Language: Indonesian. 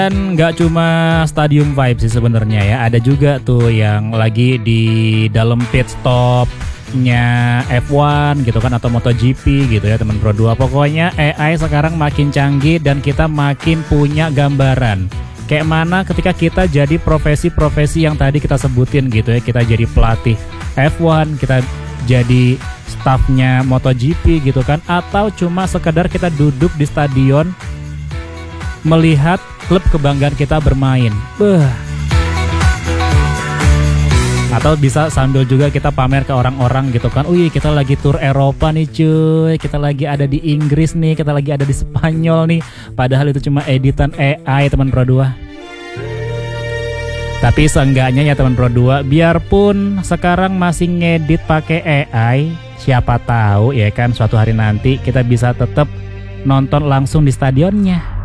Dan nggak cuma Stadium Vibe sih sebenarnya ya, ada juga tuh yang lagi di dalam pit stopnya F1 gitu kan, atau MotoGP gitu ya teman Pro 2. Pokoknya AI sekarang makin canggih dan kita makin punya gambaran kayak mana ketika kita jadi profesi-profesi yang tadi kita sebutin gitu ya. Kita jadi pelatih F1, kita jadi staffnya MotoGP gitu kan, atau cuma sekedar kita duduk di stadion melihat klub kebanggaan kita bermain. Atau bisa sambil juga kita pamer ke orang-orang gitu kan. Wih, kita lagi tur Eropa nih cuy, kita lagi ada di Inggris nih, kita lagi ada di Spanyol nih. Padahal itu cuma editan AI teman Pro 2. Tapi seenggaknya ya teman Pro 2, biarpun sekarang masih ngedit pakai AI, siapa tahu ya kan suatu hari nanti kita bisa tetap nonton langsung di stadionnya.